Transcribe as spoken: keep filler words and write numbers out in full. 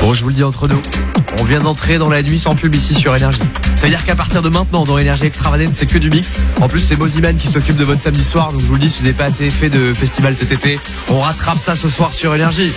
Bon, je vous le dis entre nous, on vient d'entrer dans la nuit sans pub ici sur Énergie. Ça veut dire qu'à partir de maintenant, dans Énergie Extravagance, c'est que du mix. En plus, c'est Moziman qui s'occupe de votre samedi soir. Donc je vous le dis, si vous n'avez pas assez fait de festival cet été, on rattrape ça ce soir sur Énergie.